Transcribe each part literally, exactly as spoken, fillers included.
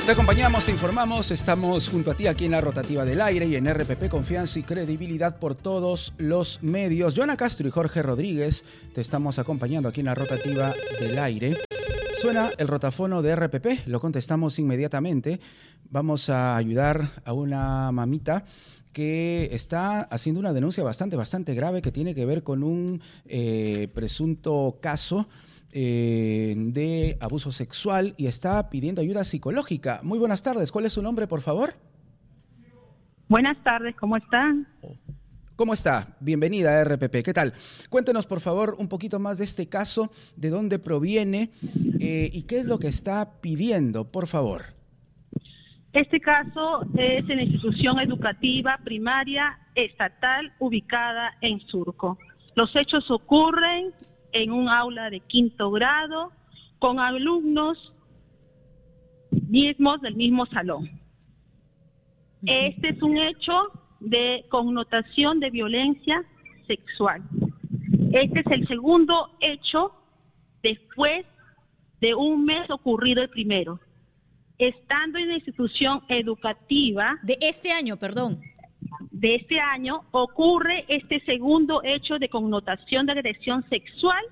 Te acompañamos, te informamos, estamos junto a ti aquí en la rotativa del aire y en R P P, confianza y credibilidad por todos los medios. Joana Castro y Jorge Rodríguez te estamos acompañando aquí en la rotativa del aire. Suena el rotafono de R P P, lo contestamos inmediatamente. Vamos a ayudar a una mamita que está haciendo una denuncia bastante, bastante grave que tiene que ver con un eh, presunto caso Eh, de abuso sexual y está pidiendo ayuda psicológica. Muy buenas tardes, ¿cuál es su nombre, por favor? Buenas tardes, ¿cómo están? ¿Cómo está? Bienvenida a R P P, ¿qué tal? Cuéntenos, por favor, un poquito más de este caso, de dónde proviene eh, y qué es lo que está pidiendo, por favor. Este caso es en la institución educativa primaria estatal ubicada en Surco. Los hechos ocurren en un aula de quinto grado, con alumnos mismos del mismo salón. Este es un hecho de connotación de violencia sexual. Este es el segundo hecho después de un mes ocurrido el primero. Estando en la institución educativa... De este año, perdón. De este año ocurre este segundo hecho de connotación de agresión sexual,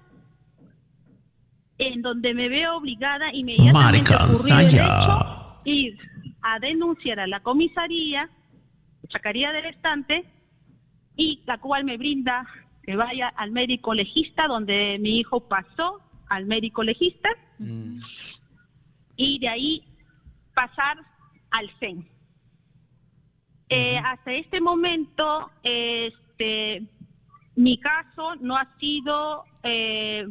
en donde me veo obligada inmediatamente a ocurrir el hecho, ir a denunciar a la comisaría, sacaría del estante, y la cual me brinda que vaya al médico legista, donde mi hijo pasó al médico legista, mm. y de ahí pasar al C E N. Eh, hasta este momento, este, mi caso no ha sido eh,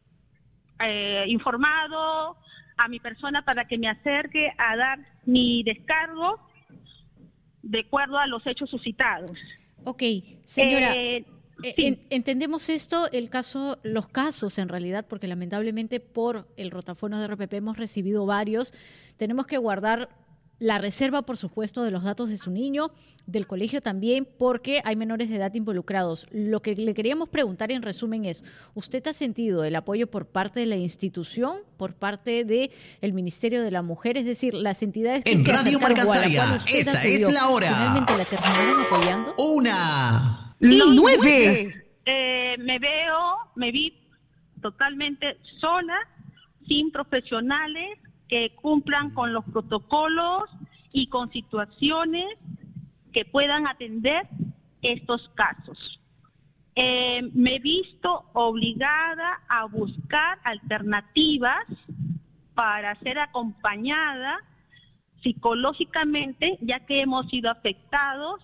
eh, informado a mi persona para que me acerque a dar mi descargo de acuerdo a los hechos suscitados. Ok, señora, eh, eh, sí. en, entendemos esto, el caso, los casos en realidad, porque lamentablemente por el rotafono de R P P hemos recibido varios. Tenemos que guardar la reserva, por supuesto, de los datos de su niño, del colegio también, porque hay menores de edad involucrados. Lo que le queríamos preguntar en resumen es, ¿usted ha sentido el apoyo por parte de la institución, por parte del Ministerio de la Mujer? Es decir, las entidades que en se Radio acercaron o a la Marcasaya, cual usted esa acudió, es la hora. ¿finalmente la terminaron apoyando? Una. Y La nueve. Eh, me veo, me vi totalmente sola, sin profesionales que cumplan con los protocolos y con situaciones que puedan atender estos casos. Eh, me he visto obligada a buscar alternativas para ser acompañada psicológicamente, ya que hemos sido afectados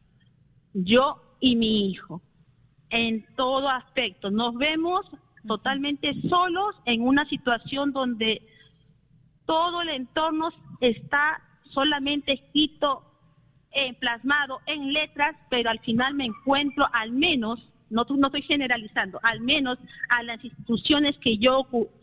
yo y mi hijo en todo aspecto. Nos vemos totalmente solos en una situación donde todo el entorno está solamente escrito, eh, plasmado en letras, pero al final me encuentro, al menos, no, no estoy generalizando, al menos a las instituciones que yo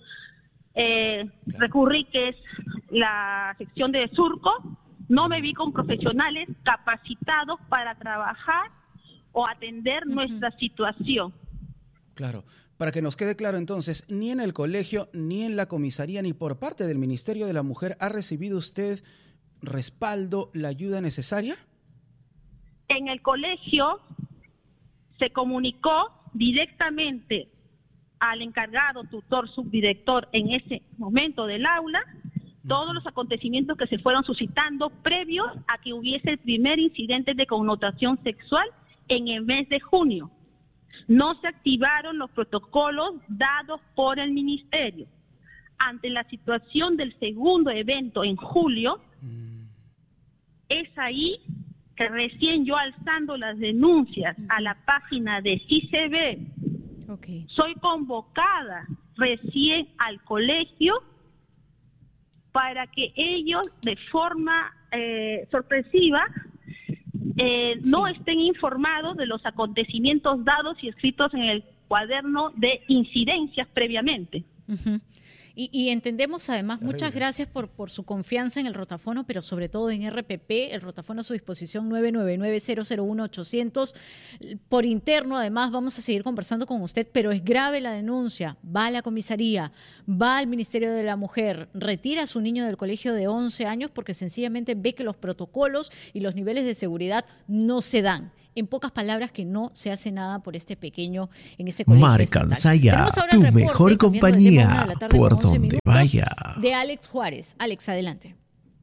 eh, recurrí, que es la sección de Surco, no me vi con profesionales capacitados para trabajar o atender uh-huh. nuestra situación. Claro. Para que nos quede claro entonces, ni en el colegio, ni en la comisaría, ni por parte del Ministerio de la Mujer, ¿ha recibido usted respaldo, la ayuda necesaria? En el colegio se comunicó directamente al encargado, tutor, subdirector en ese momento del aula, todos los acontecimientos que se fueron suscitando previos a que hubiese el primer incidente de connotación sexual en el mes de junio. No se activaron los protocolos dados por el ministerio. Ante la situación del segundo evento en julio, mm. es ahí que recién yo alzando las denuncias mm. a la página de C I C B, okay. soy convocada recién al colegio para que ellos de forma eh, sorpresiva Eh, no sí. estén informados de los acontecimientos dados y escritos en el cuaderno de incidencias previamente. Uh-huh. Y, y entendemos además, Terrible. muchas gracias por, por su confianza en el rotafono, pero sobre todo en R P P, el rotafono a su disposición nueve nueve nueve, cero cero uno, ochocientos. Por interno, además, vamos a seguir conversando con usted, pero es grave la denuncia. Va a la comisaría, va al Ministerio de la Mujer, retira a su niño del colegio de once años porque sencillamente ve que los protocolos y los niveles de seguridad no se dan. En pocas palabras, que no se hace nada por este pequeño en este colegio Marcan estatal. Saya, Tenemos ahora tu el reporte, mejor cambiando de tema, compañía, una de la tarde por con once donde minutos, vaya. de Alex Juárez. Alex, adelante.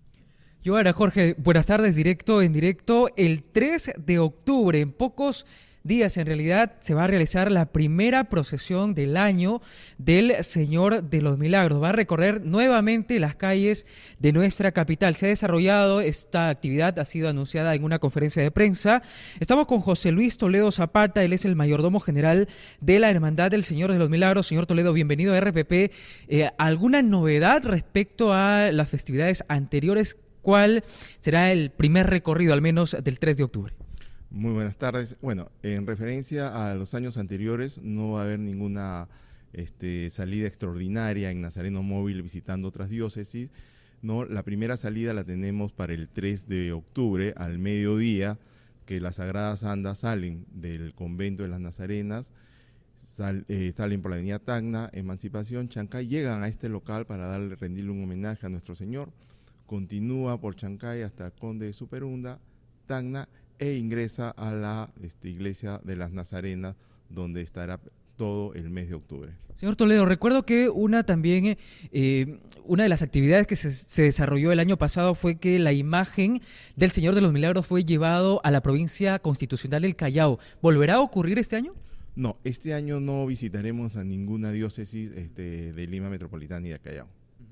Yo ahora, Jorge, buenas tardes, directo en directo. El tres de octubre, en pocos días en realidad, se va a realizar la primera procesión del año del Señor de los Milagros. Va a recorrer nuevamente las calles de nuestra capital. Se ha desarrollado esta actividad, ha sido anunciada en una conferencia de prensa. Estamos con José Luis Toledo Zapata, él es el mayordomo general de la Hermandad del Señor de los Milagros. Señor Toledo, bienvenido a R P P. Eh, ¿Alguna novedad respecto a las festividades anteriores? ¿Cuál será el primer recorrido, al menos del tres de octubre? Muy buenas tardes. Bueno, en referencia a los años anteriores, no va a haber ninguna este, salida extraordinaria en Nazareno Móvil visitando otras diócesis. No, la primera salida la tenemos para el tres de octubre al mediodía, que las Sagradas Andas salen del convento de las Nazarenas, sal, eh, salen por la avenida Tacna, Emancipación, Chancay, llegan a este local para darle, rendirle un homenaje a nuestro Señor. Continúa por Chancay hasta Conde de Superunda, Tacna, e ingresa a la este, iglesia de las Nazarenas, donde estará todo el mes de octubre. Señor Toledo, recuerdo que una también, eh, una de las actividades que se, se desarrolló el año pasado fue que la imagen del Señor de los Milagros fue llevado a la provincia constitucional del Callao. ¿Volverá a ocurrir este año? No, este año no visitaremos a ninguna diócesis este, de Lima Metropolitana y de Callao.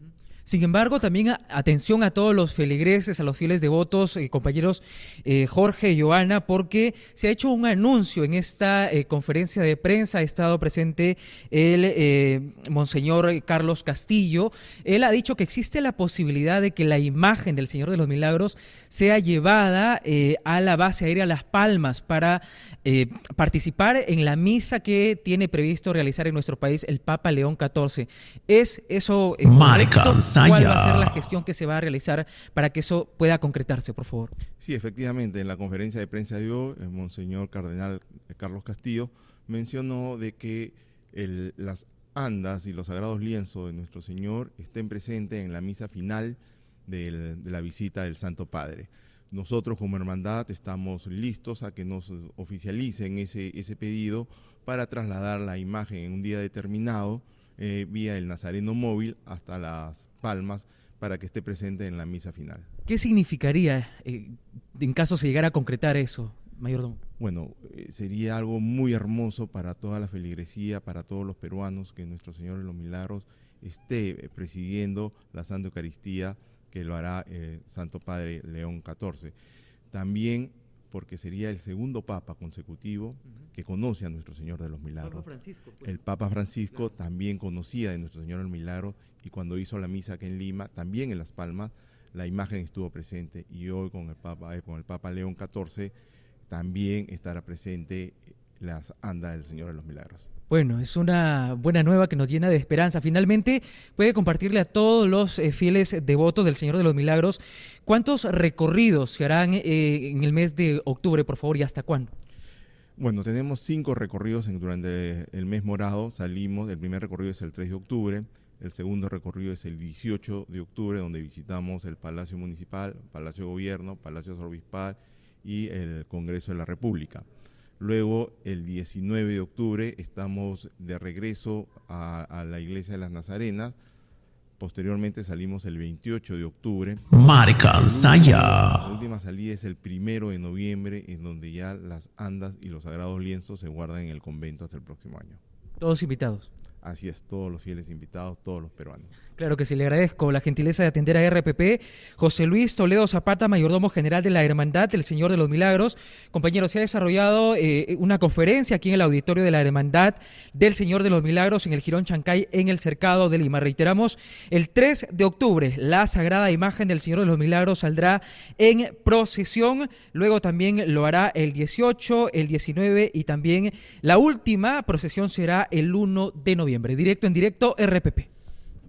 Sin embargo, también a, atención a todos los feligreses, a los fieles devotos, eh, compañeros eh, Jorge y Joana, porque se ha hecho un anuncio en esta eh, conferencia de prensa. Ha estado presente el eh, monseñor Carlos Castillo. Él ha dicho que existe la posibilidad de que la imagen del Señor de los Milagros sea llevada eh, a la base aérea Las Palmas para eh, participar en la misa que tiene previsto realizar en nuestro país el Papa León catorce. ¿Es eso eh, correcto? ¿Cuál va a ser la gestión que se va a realizar para que eso pueda concretarse, por favor? Sí, efectivamente, en la conferencia de prensa de hoy, el monseñor cardenal Carlos Castillo mencionó de que el, las andas y los sagrados lienzos de nuestro Señor estén presentes en la misa final del, de la visita del Santo Padre. Nosotros como hermandad estamos listos a que nos oficialicen ese, ese pedido para trasladar la imagen en un día determinado eh, vía el Nazareno Móvil hasta Las Palmas para que esté presente en la misa final. ¿Qué significaría eh, en caso se llegara a concretar eso, mayordomo? Bueno, eh, sería algo muy hermoso para toda la feligresía, para todos los peruanos, que nuestro Señor de los Milagros esté eh, presidiendo la Santa Eucaristía, que lo hará eh, Santo Padre León catorce. También porque sería el segundo Papa consecutivo uh-huh. que conoce a nuestro Señor de los Milagros. Papa Francisco, pues. El Papa Francisco claro. también conocía de nuestro Señor de los Milagros, y cuando hizo la misa aquí en Lima, también en Las Palmas, la imagen estuvo presente, y hoy con el Papa, eh, con el Papa León catorce también estará presente las andas del Señor de los Milagros. Bueno, es una buena nueva que nos llena de esperanza. Finalmente, puede compartirle a todos los eh, fieles devotos del Señor de los Milagros cuántos recorridos se harán eh, en el mes de octubre, por favor, y hasta cuándo. Bueno, tenemos cinco recorridos en, durante el mes morado. Salimos, el primer recorrido es el tres de octubre, el segundo recorrido es el dieciocho de octubre, donde visitamos el Palacio Municipal, Palacio de Gobierno, Palacio Arzobispal y el Congreso de la República. Luego, el diecinueve de octubre, estamos de regreso a, a la Iglesia de las Nazarenas. Posteriormente salimos el veintiocho de octubre. Marcan Saya. La última salida es el primero de noviembre, en donde ya las andas y los sagrados lienzos se guardan en el convento hasta el próximo año. Todos invitados. Así es, todos los fieles invitados, todos los peruanos. Claro que sí, le agradezco la gentileza de atender a R P P. José Luis Toledo Zapata, mayordomo general de la Hermandad del Señor de los Milagros. Compañeros, se ha desarrollado eh, una conferencia aquí en el auditorio de la Hermandad del Señor de los Milagros en el Jirón Chancay, en el Cercado de Lima. Reiteramos, el tres de octubre, la sagrada imagen del Señor de los Milagros saldrá en procesión. Luego también lo hará el dieciocho, el diecinueve y también la última procesión será el uno de noviembre. Directo en directo, R P P.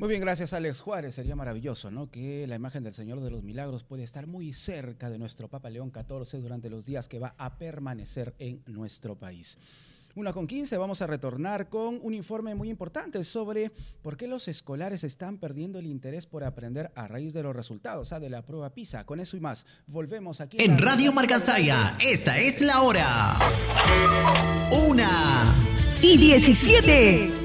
Muy bien, gracias Alex Juárez. Sería maravilloso, ¿no? Que la imagen del Señor de los Milagros puede estar muy cerca de nuestro Papa León catorce durante los días que va a permanecer en nuestro país. Una con quince, vamos a retornar con un informe muy importante sobre por qué los escolares están perdiendo el interés por aprender a raíz de los resultados, ¿ah? de la prueba PISA. Con eso y más, volvemos aquí. En Radio Marcasaya, esta es la hora. Una y diecisiete.